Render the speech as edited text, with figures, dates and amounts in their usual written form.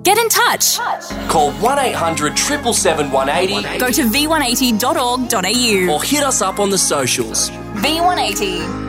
Get in touch. Call 1800 777 180 Go to v180.org.au or hit us up on the socials. V180.